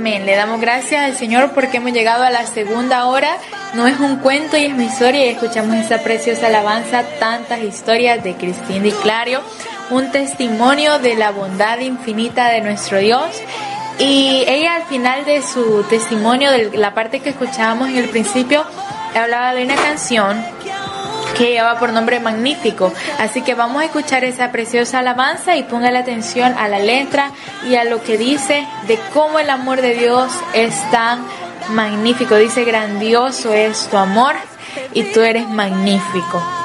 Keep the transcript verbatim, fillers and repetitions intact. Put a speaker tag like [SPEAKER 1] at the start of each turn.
[SPEAKER 1] Amén. Le damos gracias al Señor porque hemos llegado a la segunda hora. No es un cuento y es mi historia, y escuchamos esa preciosa alabanza, tantas historias de Cristina Di Clario, un testimonio de la bondad infinita de nuestro Dios. Y ella, al final de su testimonio, de la parte que escuchábamos en el principio, hablaba de una canción que lleva por nombre Magnífico. Así que vamos a escuchar esa preciosa alabanza y ponga la atención a la letra y a lo que dice de cómo el amor de Dios es tan magnífico. Dice: grandioso es tu amor y tú eres magnífico.